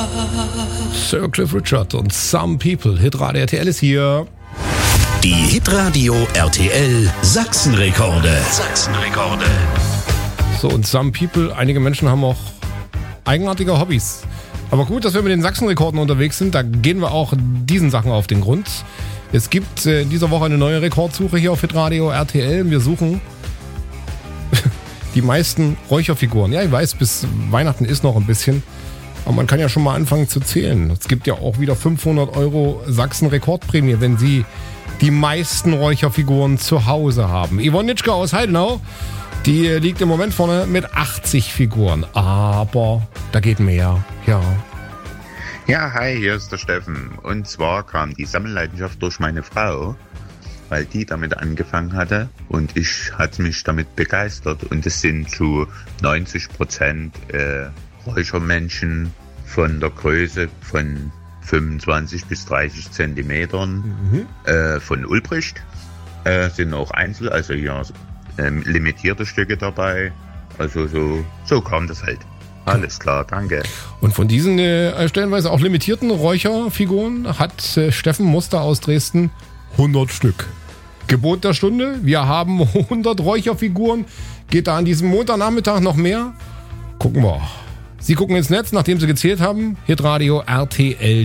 Sir Cliff Richard und Some People. Hitradio RTL ist hier. Die Hitradio RTL Sachsenrekorde. Sachsenrekorde. So, und Some People, einige Menschen haben auch eigenartige Hobbys. Aber gut, dass wir mit den Sachsenrekorden unterwegs sind, da gehen wir auch diesen Sachen auf den Grund. Es gibt in dieser Woche eine neue Rekordsuche hier auf Hitradio RTL. Wir suchen die meisten Räucherfiguren. Ja, ich weiß, bis Weihnachten ist noch ein bisschen. Aber man kann ja schon mal anfangen zu zählen. Es gibt ja auch wieder 500 € Sachsen-Rekordprämie, wenn Sie die meisten Räucherfiguren zu Hause haben. Yvonne Nitschke aus Heidenau, die liegt im Moment vorne mit 80 Figuren. Aber da geht mehr, ja. Ja, hi, hier ist der Steffen. Und zwar kam die Sammelleidenschaft durch meine Frau, weil die damit angefangen hatte und ich hatte mich damit begeistert. Und es sind zu 90% Räuchermännchen von der Größe von 25 bis 30 Zentimetern von Ulbricht. Sind auch Einzel, also hier limitierte Stücke dabei. Also so kam das halt. Alles klar, danke. Und von diesen stellenweise auch limitierten Räucherfiguren hat Steffen Muster aus Dresden 100 Stück. Gebot der Stunde, wir haben 100 Räucherfiguren. Geht da an diesem Montagnachmittag noch mehr? Gucken wir. Sie gucken ins Netz, nachdem Sie gezählt haben. Hitradio RTL.